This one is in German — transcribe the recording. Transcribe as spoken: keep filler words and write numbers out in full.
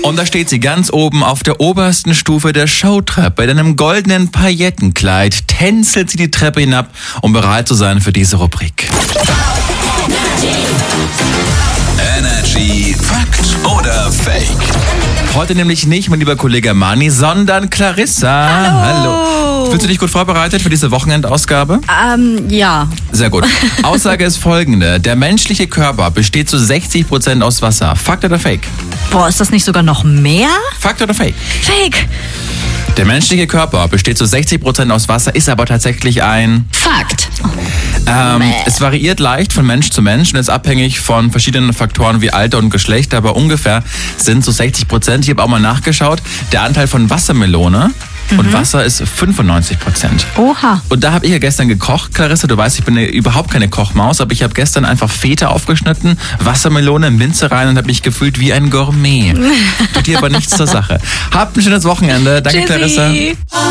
Und da steht sie ganz oben auf der obersten Stufe der Showtreppe. In einem goldenen Paillettenkleid tänzelt sie die Treppe hinab, um bereit zu sein für diese Rubrik. Energy Fakt oder Fake? Heute nämlich nicht mein lieber Kollege Mani, sondern Clarissa. Hallo. Hallo. Fühlst du dich gut vorbereitet für diese Wochenendausgabe? Ähm, ja. Sehr gut. Aussage ist folgende. Der menschliche Körper besteht zu sechzig Prozent aus Wasser. Fakt oder Fake? Boah, ist das nicht sogar noch mehr? Fakt oder Fake? Fake. Der menschliche Körper besteht zu sechzig Prozent aus Wasser, ist aber tatsächlich ein Fakt. Ähm, es variiert leicht von Mensch zu Mensch und ist abhängig von verschiedenen Faktoren wie Alter und Geschlecht, aber ungefähr sind so sechzig Prozent. Ich habe auch mal nachgeschaut, der Anteil von Wassermelone mhm. und Wasser ist fünfundneunzig Prozent. Oha. Und da habe ich ja gestern gekocht, Clarissa, du weißt, ich bin ja überhaupt keine Kochmaus, aber ich habe gestern einfach Feta aufgeschnitten, Wassermelone, Minze rein und habe mich gefühlt wie ein Gourmet. Tut dir aber nichts zur Sache. Habt ein schönes Wochenende. Danke, Tschüssi. Clarissa.